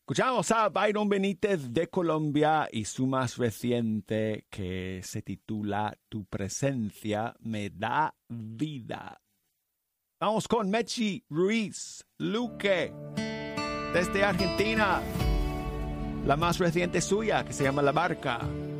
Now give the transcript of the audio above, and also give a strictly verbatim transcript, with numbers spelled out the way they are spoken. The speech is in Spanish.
Escuchamos a Byron Benítez de Colombia y su más reciente que se titula Tu presencia me da vida. Vamos con Mechi Ruiz Luque desde Argentina. La más reciente suya que se llama La Barca.